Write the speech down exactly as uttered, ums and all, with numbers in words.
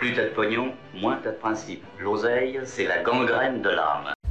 Plus t'as de pognon, moins t'as de principe. L'oseille, c'est la gangrène de l'âme.